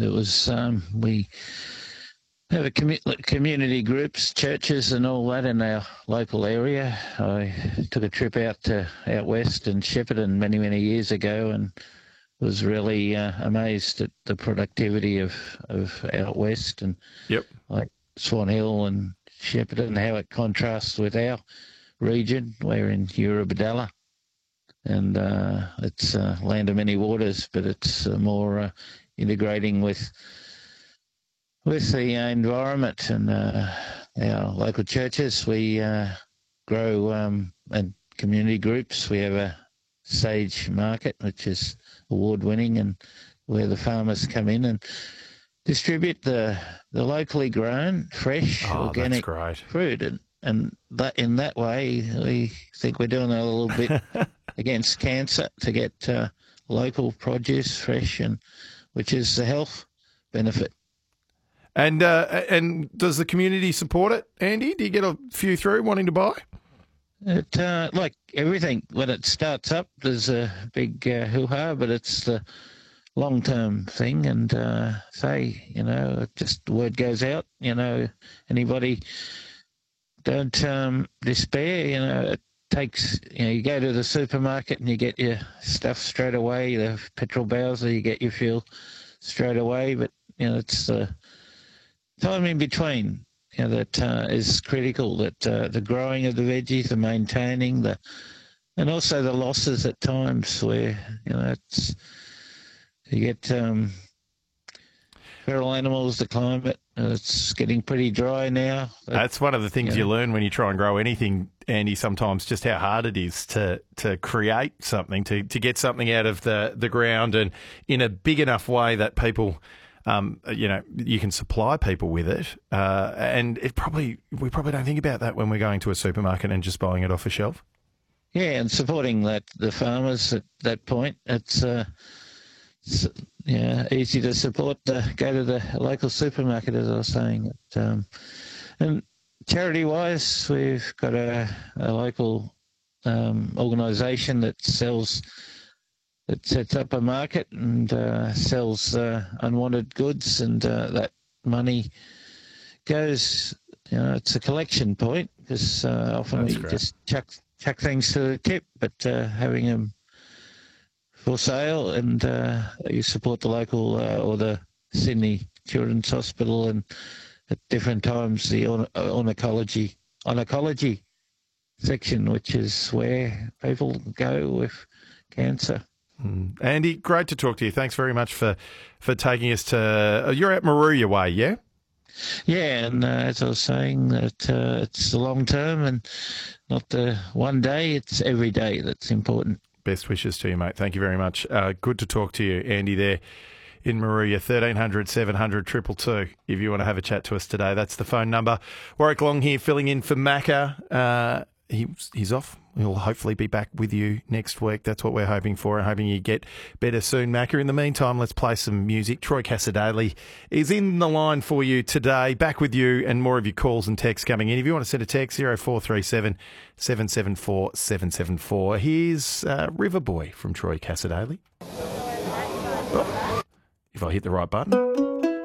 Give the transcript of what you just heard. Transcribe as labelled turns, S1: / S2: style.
S1: It was we have a community groups, churches, and all that in our local area. I took a trip out west in Shepparton many years ago, and was really amazed at the productivity of out west and
S2: Yep.
S1: like Swan Hill and Shepparton, how it contrasts with our region. We're in Eurobodalla, and it's land of many waters, but it's more integrating with the environment and our local churches. We grow and community groups. We have a Sage Market, which is award-winning, and where the farmers come in and distribute the locally grown, fresh, organic fruit. And that in that way, we think we're doing a little bit against cancer to get local produce, fresh, and which is the health benefit.
S2: And does the community support it, Andy? Do you get a few through wanting to buy?
S1: It like everything, when it starts up, there's a big hoo-ha, but it's the long-term thing. And just the word goes out. Anybody don't despair. It takes. You go to the supermarket and you get your stuff straight away. The petrol Bowser, you get your fuel straight away. But it's the time in between that is critical. That the growing of the veggies, the maintaining, and also the losses at times where it's you get feral animals, the climate. It's getting pretty dry now.
S2: That's one of the things you learn when you try and grow anything, Andy, sometimes, just how hard it is to create something, to get something out of the ground and in a big enough way that people, you can supply people with it. And we probably don't think about that when we're going to a supermarket and just buying it off a shelf.
S1: Yeah, and supporting the farmers at that point. It's easy to support. Go to the local supermarket, as I was saying. And charity-wise, we've got a local organisation that sets up a market and sells unwanted goods, and that money goes. It's a collection point, because often we just chuck things to the tip, but having them for sale, and you support the local or the Sydney Children's Hospital, and at different times the oncology section, which is where people go with cancer.
S2: Andy, great to talk to you. Thanks very much for taking us to... you're at Moruya Way, yeah?
S1: Yeah, and as I was saying, that it's the long term and not the one day, it's every day that's important.
S2: Best wishes to you, mate. Thank you very much. Good to talk to you, Andy, there in Moruya. 1300 700 222 if you want to have a chat to us today. That's the phone number. Warwick Long here filling in for Macca. He's off. He'll hopefully be back with you next week. That's what we're hoping for. I'm hoping you get better soon, Macca. In the meantime, let's play some music. Troy Cassar-Daley is in the line for you today. Back with you and more of your calls and texts coming in. If you want to send a text, 0437 774 774. Here's River Boy from Troy Cassar-Daley. Oh, if I hit the right button.